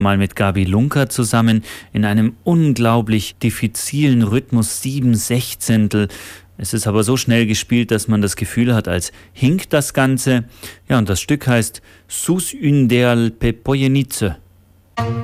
mal mit Gabi Lunker zusammen in einem unglaublich diffizilen Rhythmus 7/16. Es ist aber so schnell gespielt, dass man das Gefühl hat, als hinkt das Ganze. Ja, und das Stück heißt Sus une deal pe pojenice.